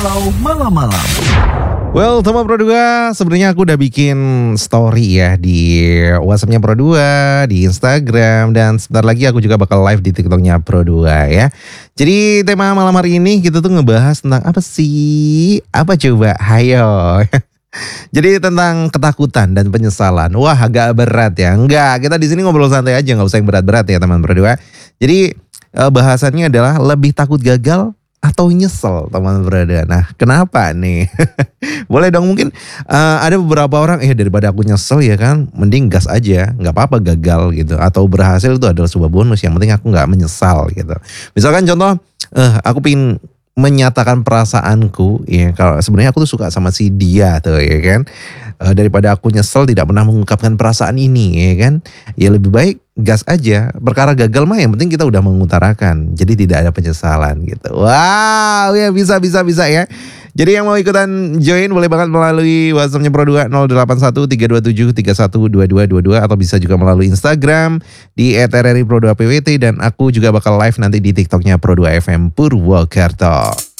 Kalau malam-malam. Well, teman Pro 2, sebenarnya aku udah bikin story ya di WhatsApp-nya Pro 2, di Instagram, dan sebentar lagi aku juga bakal live di TikTok-nya Pro 2 ya. Jadi tema malam hari ini kita tuh ngebahas tentang apa sih? Apa coba? Hayo. Jadi tentang ketakutan dan penyesalan. Wah, agak berat ya. Enggak, kita di sini ngobrol santai aja, nggak usah yang berat-berat ya teman Pro 2. Jadi bahasannya adalah lebih takut gagal atau nyesel teman berada. Nah, kenapa nih? Boleh dong, mungkin ada beberapa orang daripada aku nyesel ya kan, mending gas aja, nggak apa-apa gagal gitu, atau berhasil itu adalah sebuah bonus, yang penting aku nggak menyesal gitu. Misalkan contoh, aku pengen menyatakan perasaanku ya, kalau sebenarnya aku tuh suka sama si dia tuh ya kan. Daripada aku nyesel tidak pernah mengungkapkan perasaan ini ya kan, ya lebih baik gas aja. Perkara gagal mah yang penting kita udah mengutarakan, jadi tidak ada penyesalan gitu. Wow, ya bisa ya. Jadi yang mau ikutan join boleh banget melalui WhatsApp-nya Pro 2 081 327 312222, atau bisa juga melalui Instagram di @rripro2pwt, dan aku juga bakal live nanti di TikTok-nya Pro 2 FM Purwokerto.